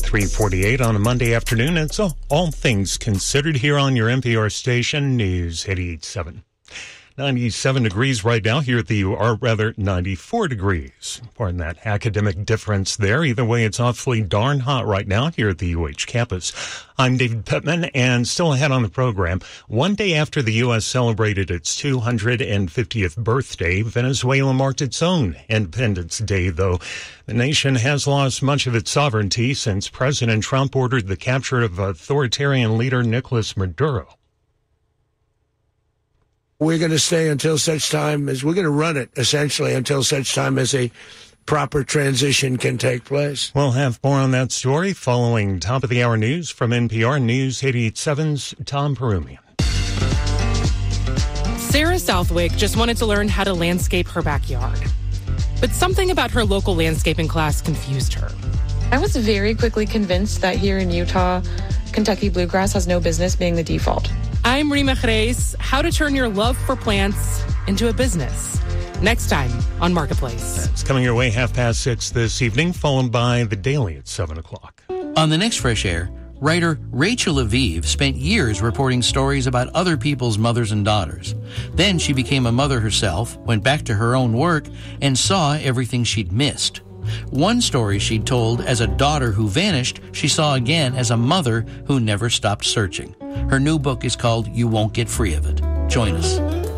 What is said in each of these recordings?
3:48 on a Monday afternoon. It's All Things Considered here on your NPR station, News 88.7. 97 degrees right now here at the UR, 94 degrees. Pardon that academic difference there. Either way, it's awfully darn hot right now here at the UH campus. I'm David Pittman, and still ahead on the program. One day after the U.S. celebrated its 250th birthday, Venezuela marked its own Independence Day, though the nation has lost much of its sovereignty since President Trump ordered the capture of authoritarian leader Nicolas Maduro. We're going to stay until such time as we're going to run it, essentially, until such time as a proper transition can take place. We'll have more on that story following top of the hour news from NPR News 88.7's Tom Perumian. Sarah Southwick just wanted to learn how to landscape her backyard. But something about her local landscaping class confused her. I was very quickly convinced that here in Utah, Kentucky bluegrass has no business being the default. I'm Rima Jerez. How to turn your love for plants into a business. Next time on Marketplace. It's coming your way 6:30 this evening, followed by The Daily at 7 o'clock. On the next Fresh Air, writer Rachel Aviv spent years reporting stories about other people's mothers and daughters. Then she became a mother herself, went back to her own work, and saw everything she'd missed. One story she'd told as a daughter who vanished, she saw again as a mother who never stopped searching. Her new book is called You Won't Get Free of It. Join us.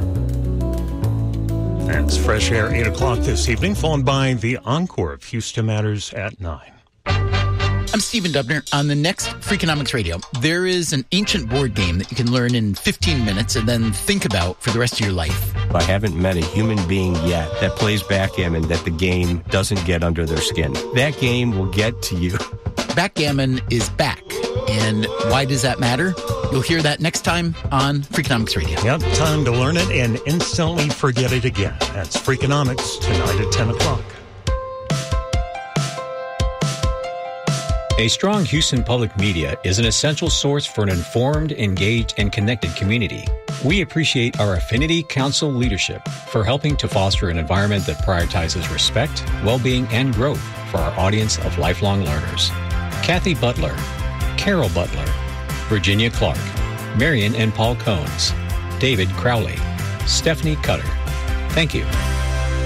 That's Fresh Air, 8 o'clock this evening, followed by the encore of Houston Matters at 9. I'm Stephen Dubner. On the next Freakonomics Radio, there is an ancient board game that you can learn in 15 minutes and then think about for the rest of your life. I haven't met a human being yet that plays backgammon that the game doesn't get under their skin. That game will get to you. Backgammon is back. And why does that matter? You'll hear that next time on Freakonomics Radio. Yep, time to learn it and instantly forget it again. That's Freakonomics tonight at 10 o'clock. A strong Houston public media is an essential source for an informed, engaged, and connected community. We appreciate our Affinity Council leadership for helping to foster an environment that prioritizes respect, well-being, and growth for our audience of lifelong learners. Kathy Butler, Carol Butler, Virginia Clark, Marion and Paul Cones, David Crowley, Stephanie Cutter. Thank you.